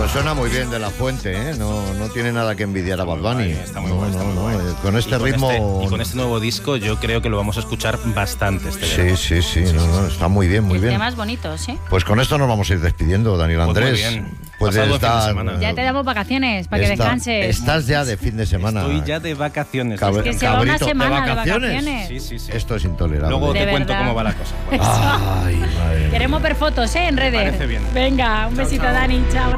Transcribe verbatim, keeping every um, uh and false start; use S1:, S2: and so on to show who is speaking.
S1: Pues suena muy bien De La Fuente, ¿eh? No, no tiene nada que envidiar a Bad Bunny.
S2: Está muy
S1: no,
S2: guay, está
S1: no,
S2: muy
S1: no,
S2: guay.
S1: eh, Con este
S2: y con
S1: ritmo...
S2: Este, y con este nuevo disco yo creo que lo vamos a escuchar bastante este
S1: Sí,
S2: verano.
S1: sí, sí, no, no, está muy bien, muy
S3: Y
S1: bien.
S3: temas bonitos, ¿eh?
S1: Pues con esto nos vamos a ir despidiendo, Daniel
S2: Pues muy
S1: Andrés.
S2: bien.
S1: Puedes
S2: Pasado el fin de
S1: dar...
S2: semana.
S3: Ya te damos vacaciones para que
S1: Está-
S3: descanses.
S1: Estás ya de fin de semana.
S2: Estoy ya de vacaciones.
S1: Cab-
S3: Que se va una
S1: cabrito,
S3: semana
S1: ¿de
S3: de
S1: vacaciones?
S3: vacaciones.
S2: Sí, sí, sí.
S1: Esto es intolerable.
S2: Luego
S3: De
S2: te cuento
S3: verdad.
S2: cómo va la cosa. Bueno.
S3: Eso.
S1: Ay, madre mía.
S3: Queremos ver fotos, ¿eh? En redes.
S2: parece bien.
S3: Venga, un
S2: Chao,
S3: besito,
S2: chao.
S3: Dani. Chao.